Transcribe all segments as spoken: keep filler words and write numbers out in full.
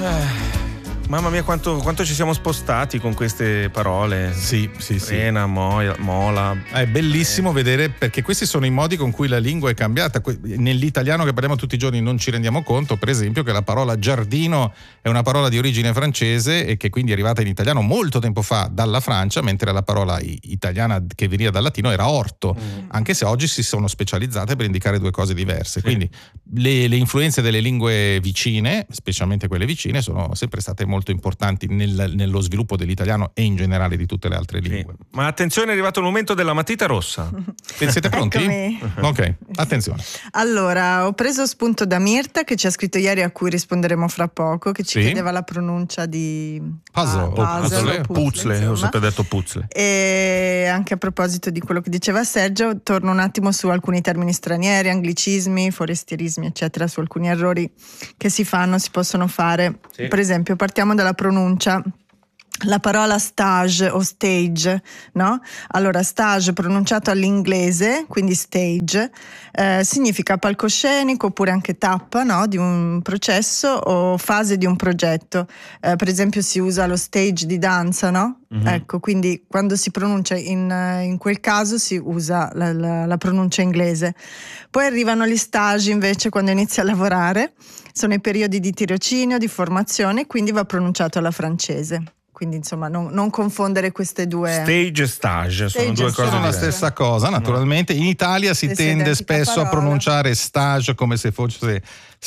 Eh. Mamma mia, quanto, quanto ci siamo spostati con queste parole. Sì, sì, sì. Frena, moia, mola. È bellissimo eh. vedere, perché questi sono i modi con cui la lingua è cambiata. Nell'italiano che parliamo tutti i giorni non ci rendiamo conto, per esempio, che la parola giardino è una parola di origine francese e che quindi è arrivata in italiano molto tempo fa dalla Francia, mentre la parola italiana che veniva dal latino era orto, mm. anche se oggi si sono specializzate per indicare due cose diverse. Sì. Quindi le, le influenze delle lingue vicine, specialmente quelle vicine, sono sempre state molto importanti nel, nello sviluppo dell'italiano e in generale di tutte le altre lingue. Sì. Ma attenzione, è arrivato il momento della matita rossa. Siete pronti? Eccomi. Ok, attenzione. Allora, ho preso spunto da Mirta, che ci ha scritto ieri, a cui risponderemo fra poco, che ci sì. chiedeva la pronuncia di puzzle, ah, puzzle, puzzle, puzzle ho sempre detto puzzle. E anche a proposito di quello che diceva Sergio, torno un attimo su alcuni termini stranieri, anglicismi, forestierismi, eccetera, su alcuni errori che si fanno, si possono fare. Sì. Per esempio, partiamo dalla pronuncia. La parola stage o stage, no? Allora, stage pronunciato all'inglese, quindi stage, eh, significa palcoscenico oppure anche tappa, no? Di un processo o fase di un progetto. Eh, per esempio si usa lo stage di danza, no? Mm-hmm. Ecco, quindi quando si pronuncia in, in quel caso si usa la, la, la pronuncia inglese. Poi arrivano gli stage invece quando inizi a lavorare, sono i periodi di tirocinio, di formazione, quindi va pronunciato alla francese. Quindi insomma non, non confondere queste due. Stage e stage, stage sono due cose sono la diverse. stessa cosa, naturalmente. In Italia si Se tende si spesso parola. a pronunciare stage come se fosse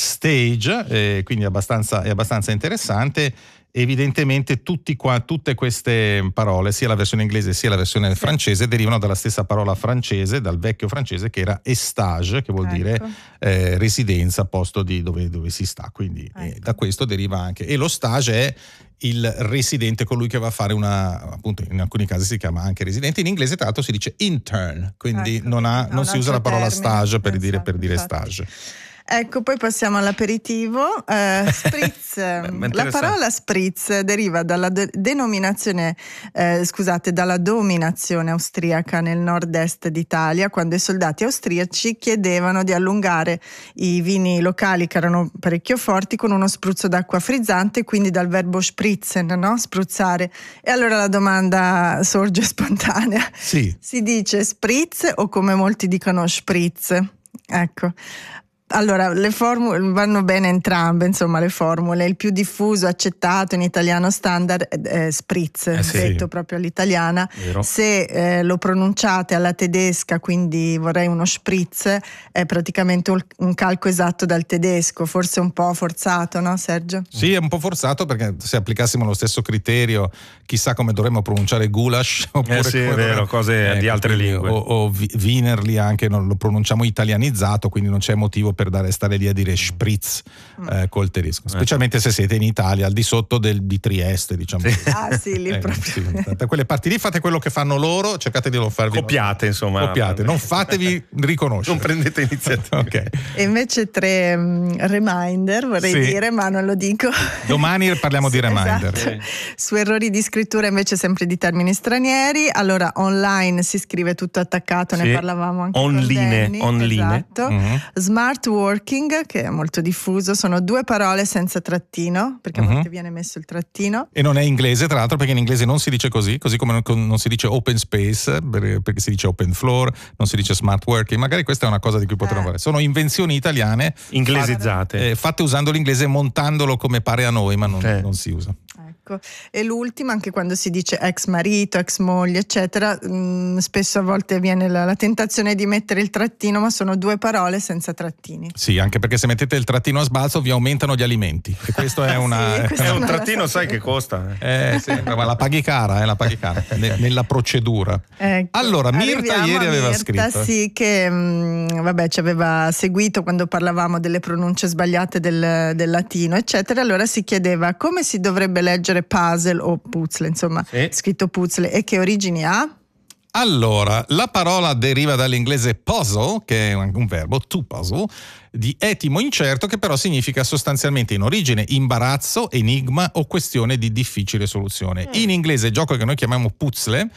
stage, eh, quindi è abbastanza, è abbastanza interessante. Evidentemente tutti qua, tutte queste parole, sia la versione inglese sia la versione sì. francese, derivano dalla stessa parola francese, dal vecchio francese, che era estage, che vuol ecco. dire eh, residenza, posto di dove, dove si sta. Quindi ecco. eh, da questo deriva anche. E lo stage è il residente, colui che va a fare una, appunto in alcuni casi si chiama anche residente, in inglese tra l'altro si dice intern, quindi ecco. non, ha, non si usa la parola termine. stage per dire, per dire stage. Ecco, poi passiamo all'aperitivo. Eh, spritz. La parola spritz deriva dalla de- denominazione, eh, scusate, dalla dominazione austriaca nel nord-est d'Italia, quando i soldati austriaci chiedevano di allungare i vini locali che erano parecchio forti con uno spruzzo d'acqua frizzante, quindi dal verbo spritzen, no? Spruzzare. E allora la domanda sorge spontanea. Sì. Si dice spritz o come molti dicono spritz? Ecco. Allora, le formule vanno bene entrambe, insomma, le formule. Il più diffuso, accettato in italiano standard è spritz, eh sì. detto proprio all'italiana. Vero. Se eh, lo pronunciate alla tedesca, quindi vorrei uno spritz, è praticamente un, un calco esatto dal tedesco, forse un po' forzato, no Sergio? Sì, è un po' forzato, perché se applicassimo lo stesso criterio, chissà come dovremmo pronunciare goulash, oppure eh sì, è vero, cose ecco, di altre lingue. O, o Wienerli anche, non lo pronunciamo italianizzato, quindi non c'è motivo per dare, stare lì a dire spritz eh, col tedesco, specialmente se siete in Italia, al di sotto del, di Trieste, diciamo. Sì. Ah sì, lì eh, proprio. Sì, per quelle parti lì fate quello che fanno loro, cercate di non farvi copiate, insomma. Copiate, non fatevi riconoscere. Non prendete iniziativa. Okay. E invece tre um, reminder vorrei sì. dire, ma non lo dico. Domani parliamo sì, di reminder. Esatto. Sì. Su errori di scrittura invece sempre di termini stranieri. Allora, online si scrive tutto attaccato, sì. ne parlavamo anche online, con Danny. online. Esatto. Mm-hmm. Smart working, che è molto diffuso, sono due parole senza trattino, perché mm-hmm. a volte viene messo il trattino. E non è inglese, tra l'altro, perché in inglese non si dice così, così come non, non si dice open space, perché si dice open floor, non si dice smart working. Magari questa è una cosa di cui potremmo eh. parlare. Sono invenzioni italiane inglesizzate, fatte, eh, fatte usando l'inglese, montandolo come pare a noi, ma non, eh. non si usa. Ecco. E l'ultima, anche quando si dice ex marito, ex moglie, eccetera, mh, spesso a volte viene la, la tentazione di mettere il trattino, ma sono due parole senza trattini. Sì, anche perché se mettete il trattino a sbalzo vi aumentano gli alimenti. E questo è una. sì, è un trattino, sai che costa? Eh, sì, ma la paghi cara, eh, la paghi cara ne, nella procedura. Ecco, allora, Mirta ieri aveva Mirta, scritto. Sì, che mh, vabbè, ci aveva seguito quando parlavamo delle pronunce sbagliate del, del latino, eccetera. Allora si chiedeva come si dovrebbe leggere puzzle o puzzle, insomma, sì. scritto puzzle, e che origini ha? Allora, la parola deriva dall'inglese puzzle, che è un verbo, to puzzle, di etimo incerto, che però significa sostanzialmente in origine imbarazzo, enigma o questione di difficile soluzione. Mm. In inglese il gioco che noi chiamiamo puzzle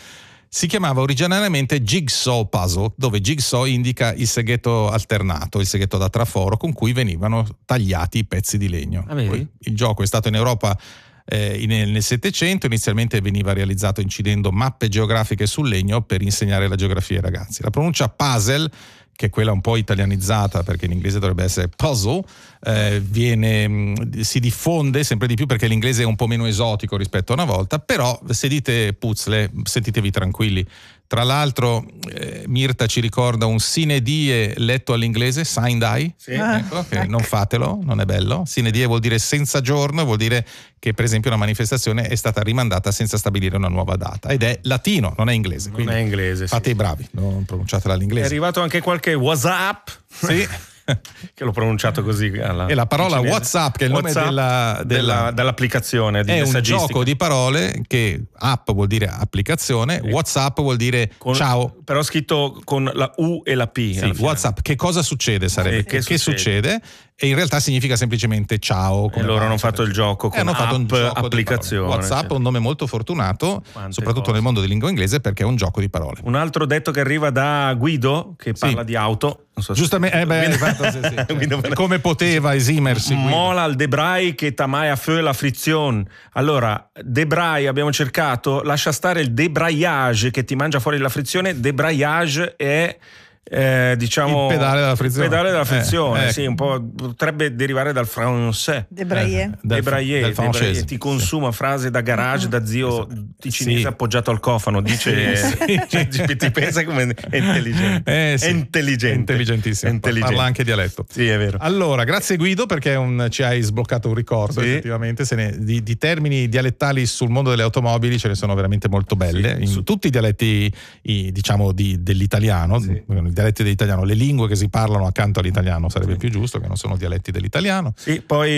si chiamava originariamente Jigsaw Puzzle, dove Jigsaw indica il seghetto alternato, il seghetto da traforo con cui venivano tagliati i pezzi di legno. Ah, vedi? Il gioco è stato in Europa eh, nel Settecento, inizialmente veniva realizzato incidendo mappe geografiche sul legno per insegnare la geografia ai ragazzi. La pronuncia puzzle, che è quella un po' italianizzata perché in inglese dovrebbe essere puzzle, eh, viene, si diffonde sempre di più perché l'inglese è un po' meno esotico rispetto a una volta, però se dite puzzle sentitevi tranquilli. Tra l'altro eh, Mirta ci ricorda un sine die letto all'inglese, sine die, Sì. ecco, che non fatelo, non è bello. Sine die vuol dire senza giorno, vuol dire che per esempio una manifestazione è stata rimandata senza stabilire una nuova data, ed è latino, non è inglese. Non è inglese, fate sì. i bravi, non pronunciatela all'inglese. È arrivato anche qualche WhatsApp. Sì. Che l'ho pronunciato così alla, e la parola WhatsApp, che è il nome WhatsApp della, della, della, dell'applicazione di è un messaggistica. gioco di parole che app vuol dire applicazione, Sì. WhatsApp vuol dire Con, ciao. Però scritto con la U e la P. Sì, WhatsApp, che cosa succede sarebbe? Sì, che che succede? succede? E in realtà significa semplicemente ciao. E loro hanno fatto il gioco con hanno fatto un app, gioco di applicazione. parole. WhatsApp è un nome molto fortunato, Quante soprattutto cose. nel mondo di lingua inglese, perché è un gioco di parole. Un altro detto che arriva da Guido, che parla Sì. di auto. Non so se- Giustamente, eh beh, Guido- fatto, sì, sì, certo. Guido- Come poteva esimersi? Guido? Mola al debray che tamai a feu la frizione. Allora, debray abbiamo cercato, lascia stare il debrayage che ti mangia fuori la frizione. Debrayage è eh, diciamo Il pedale della frizione. il pedale della frizione, Eh, ecco. sì, un po' potrebbe derivare dal français. Debrayer. Eh, del- Debrayer, del debrayer, francese. ti consuma frase da garage da zio ticinese Sì. appoggiato al cofano, dice cioè, G P T, pensa come è intelligente. Eh, sì. È intelligente. Intelligentissimo. È intelligente. Parla anche dialetto. Sì, è vero. Allora, grazie Guido, perché un- ci hai sbloccato un ricordo, Sì. effettivamente. Se ne- di, di termini dialettali sul mondo delle automobili ce ne sono veramente molto belle, Sì, in su- tutti i dialetti i- diciamo di- dell'italiano, Sì. i dialetti dell'italiano, le lingue che si parlano accanto all'italiano sarebbe più giusto, che non sono dialetti dell'italiano. Sì, poi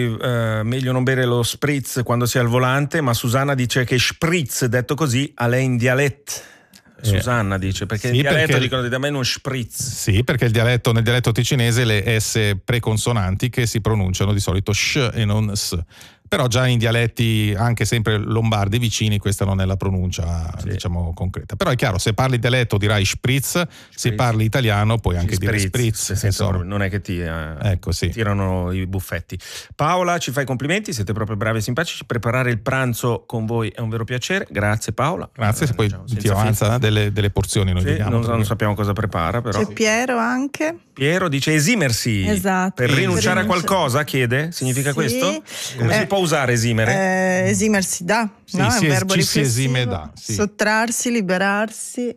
eh, meglio non bere lo spritz quando si è al volante, ma Susanna dice che spritz, detto così, a lei in dialetto. Susanna dice, perché sì, in dialetto perché- dicono da me non spritz. Sì, perché il dialetto, nel dialetto ticinese le S preconsonanti che si pronunciano di solito sh e non s. Però già in dialetti anche sempre lombardi vicini questa non è la pronuncia, Sì. diciamo, concreta. Però è chiaro, se parli dialetto dirai spritz, se parli italiano puoi anche dire spritz. senza insomma. proprio- non è che ti eh, Ecco, sì. tirano i buffetti. Paola ci fa i complimenti, siete proprio bravi e simpatici. Preparare il pranzo con voi è un vero piacere. Grazie Paola. Grazie, se Eh, poi diciamo, ti senza avanza filtro. delle, delle porzioni, noi Sì, vediamo. non, perché- non sappiamo cosa prepara, però. C'è Piero anche. Piero dice esimersi. Esatto. Per rinunciare a Rinuncia- qualcosa, chiede? Significa Sì. questo? Come Eh, si può usare esimere? Eh, esimersi da, Sì, no? si è un es- verbo ci si riflessivo. esime da, sì. Sottrarsi, liberarsi.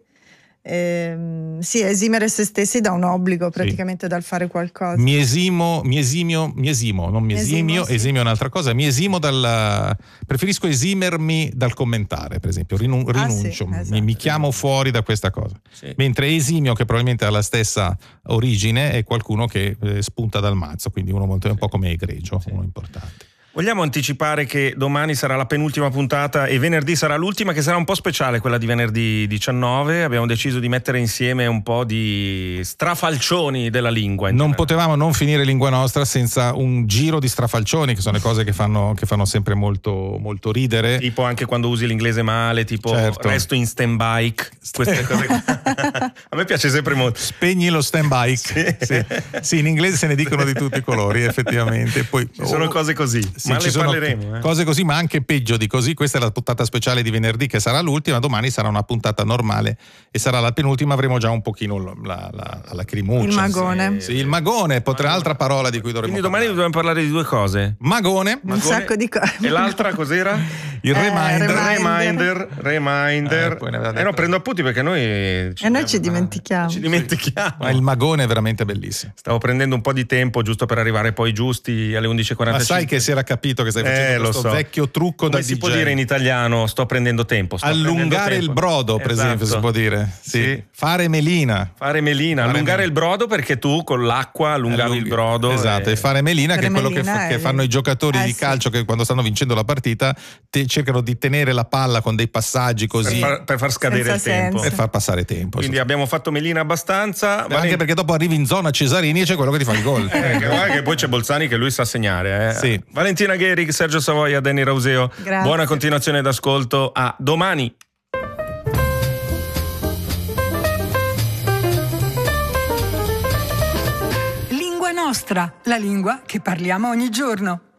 Ehm, sì, esimere se stessi da un obbligo, praticamente dal fare qualcosa. Mi esimo, mi esimio, mi esimo, non mi Mi esimio, esimo, sì. esimio è un'altra cosa, mi esimo dal, preferisco esimermi dal commentare, per esempio, Rinu- Ah, sì, rinuncio, mi- esatto. mi chiamo fuori da questa cosa. Sì. Mentre esimio, che probabilmente ha la stessa origine, è qualcuno che eh, spunta dal mazzo, quindi uno molto, un po' come egregio, uno importante. Vogliamo anticipare che domani sarà la penultima puntata e venerdì sarà l'ultima, che sarà un po' speciale, quella di venerdì diciannove. Abbiamo deciso di mettere insieme un po' di strafalcioni della lingua. in Non generale. potevamo non finire Lingua Nostra senza un giro di strafalcioni, che sono le cose che fanno, che fanno sempre molto, molto ridere. Tipo anche quando usi l'inglese male, tipo Certo. resto in stand-by, queste cose qua. A me piace sempre molto. Spegni lo stand-by. Sì. Sì. Sì, in inglese se ne dicono di tutti i colori, effettivamente. Poi, Ci sono oh, cose così, sì, ma ci le sono parleremo. eh. cose così, ma anche peggio di così. Questa è la puntata speciale di venerdì, che sarà l'ultima. Domani sarà una puntata normale e sarà la penultima. Avremo già un pochino la, la, la lacrimuccia. Il magone. Sì, il magone, potrà altra parola di cui dovremo Quindi domani parlare. dobbiamo parlare di due cose. Magone, Un sacco di cose. E l'altra cos'era? il Eh, reminder. reminder. Reminder, reminder. Eh, poi ne aveva Eh, detto- no, prendo appunti perché noi E noi ci dimentichiamo. Ci dimentichiamo. Ma il magone è veramente bellissimo. Stavo prendendo un po' di tempo giusto per arrivare poi giusti alle undici e Ma quarantacinque. sai che si era capito che stai facendo Eh, lo questo so. vecchio trucco Come da si D J. può dire in italiano? Sto prendendo tempo. Sto prendendo Allungare tempo. il brodo, per Esatto. esempio, si può dire. Sì. Sì. Fare melina. Fare melina, Fare allungare melina. il brodo perché tu con l'acqua allungavi Allunghi- il brodo. Esatto, e fare melina, Fare che è quello che, melina fa- è- che fanno i giocatori eh, di sì. calcio, che quando stanno vincendo la partita te- cercano di tenere la palla con dei passaggi per, così far, per far scadere Senza il tempo. senso. per far passare tempo. Quindi insomma. abbiamo fatto melina abbastanza. Ma anche perché dopo arrivi in zona Cesarini e c'è quello che ti fa il gol. Eh, che, guarda che poi c'è Bolzani che lui sa segnare. Eh. Sì. Valentina Gheri, Sergio Savoia, Danny Rauseo. Grazie. Buona continuazione d'ascolto. A domani. nostra, la lingua che parliamo ogni giorno.